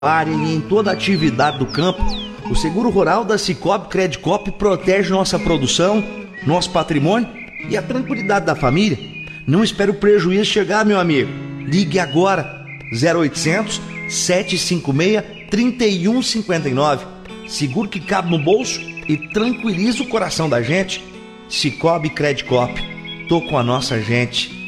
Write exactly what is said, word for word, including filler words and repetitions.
área e em toda a atividade do campo, o seguro rural da Cicobi Credicop protege nossa produção, nosso patrimônio e a tranquilidade da família. Não espere o prejuízo chegar, meu amigo. Ligue agora, zero oitocentos, sete cinco seis, três um cinco nove. Seguro que cabe no bolso e tranquiliza o coração da gente. Cicobi Credicop. Tô com a nossa gente.